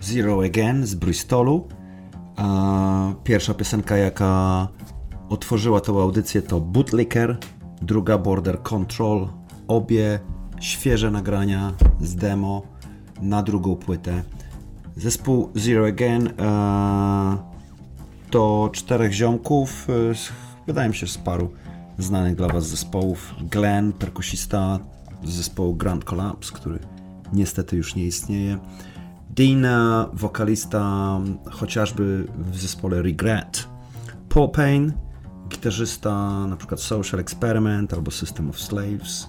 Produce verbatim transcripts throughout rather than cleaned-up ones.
Zero Again z Bristolu. Pierwsza piosenka, jaka otworzyła tę audycję, to Bootlicker, druga Border Control. Obie świeże nagrania z demo na drugą płytę. Zespół Zero Again to czterech ziomków, wydaje mi się z paru znanych dla was zespołów. Glenn, perkusista z zespołu Grand Collapse, który niestety już nie istnieje. Dean, wokalista chociażby w zespole Regret. Paul Payne, gitarzysta na przykład Social Experiment albo System of Slaves.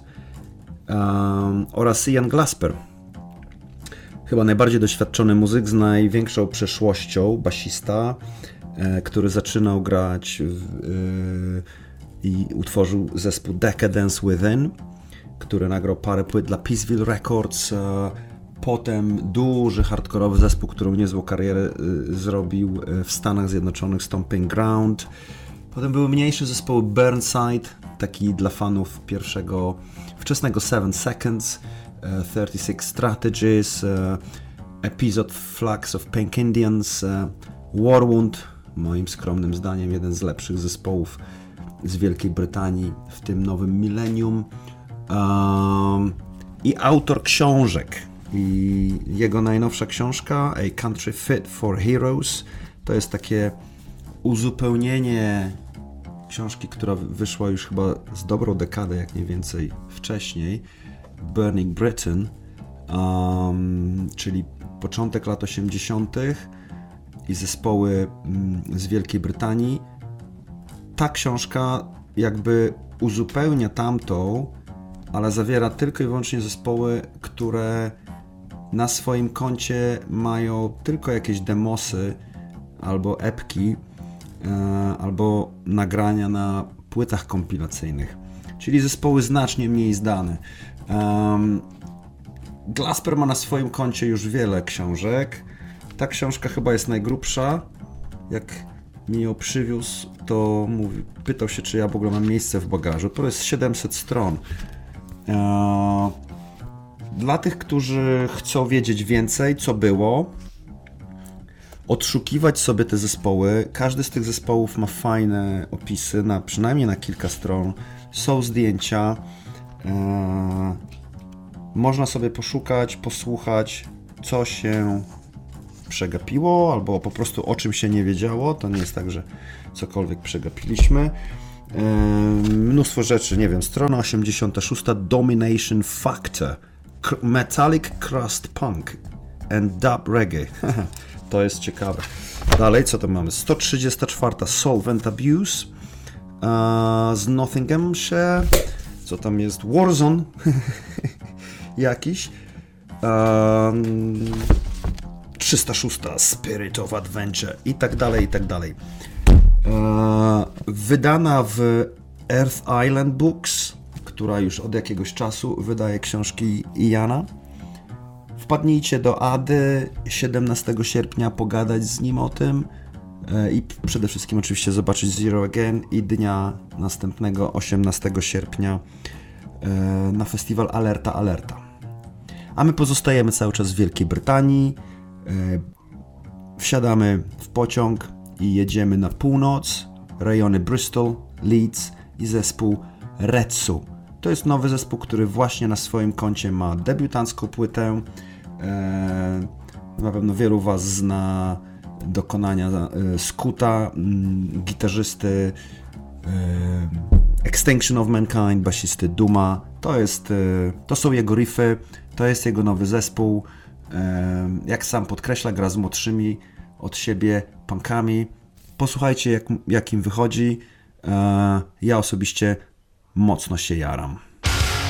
Um, oraz Ian Glasper, chyba najbardziej doświadczony muzyk z największą przeszłością, basista, e, który zaczynał grać w, e, i utworzył zespół Decadence Within, który nagrał parę płyt dla Peaceville Records. E, potem duży hardkorowy zespół, który niezłą karierę e, zrobił w Stanach Zjednoczonych, Stomping Ground. Potem były mniejsze zespoły, Burnside, taki dla fanów pierwszego wczesnego Seven Seconds, uh, thirty six Strategies, uh, Episode Flux of Pink Indians, uh, Warwound, moim skromnym zdaniem jeden z lepszych zespołów z Wielkiej Brytanii w tym nowym milenium, um, i autor książek. I jego najnowsza książka, A Country Fit for Heroes, to jest takie uzupełnienie książki, która wyszła już chyba z dobrą dekadę, jak nie więcej, wcześniej, Burning Britain, um, czyli początek lat osiemdziesiątych i zespoły um, z Wielkiej Brytanii. Ta książka jakby uzupełnia tamtą, ale zawiera tylko i wyłącznie zespoły, które na swoim koncie mają tylko jakieś demosy albo epki, albo nagrania na płytach kompilacyjnych, czyli zespoły znacznie mniej znane. Um, Glasper ma na swoim koncie już wiele książek. Ta książka chyba jest najgrubsza. Jak mi ją przywiózł, to mówi, pytał się, czy ja w ogóle mam miejsce w bagażu. To jest siedemset stron. Um, dla tych, którzy chcą wiedzieć więcej, co było, odszukiwać sobie te zespoły. Każdy z tych zespołów ma fajne opisy, na, przynajmniej na kilka stron. Są zdjęcia. Eee, można sobie poszukać, posłuchać, co się przegapiło, albo po prostu o czym się nie wiedziało. To nie jest tak, że cokolwiek przegapiliśmy. Eee, mnóstwo rzeczy, nie wiem, strona osiemdziesiąta szósta, Domination Factor, Metallic Crust Punk and Dub Reggae. To jest ciekawe. Dalej, co to mamy? sto trzydziesta czwarta Solvent Abuse uh, z Nottinghamshire. Co tam jest? Warzone jakiś. Um, trzysta szósta Spirit of Adventure i tak dalej, i tak dalej. Uh, wydana w Earth Island Books, która już od jakiegoś czasu wydaje książki Iana. Wpadnijcie do Ady siedemnastego sierpnia, pogadać z nim o tym i przede wszystkim oczywiście zobaczyć Zero Again i dnia następnego, osiemnastego sierpnia, na festiwal Alerta Alerta. A my pozostajemy cały czas w Wielkiej Brytanii, wsiadamy w pociąg i jedziemy na północ, rejony Bristol, Leeds i zespół Retsu. To jest nowy zespół, który właśnie na swoim koncie ma debiutancką płytę. Eee, na pewno wielu was zna dokonania e, Skuta, m, gitarzysty e, Extinction of Mankind, basisty Duma. To jest, e, to są jego riffy, to jest jego nowy zespół. E, jak sam podkreśla, gra z młodszymi od siebie punkami. Posłuchajcie, jak, jak im wychodzi. E, ja osobiście mocno się jaram.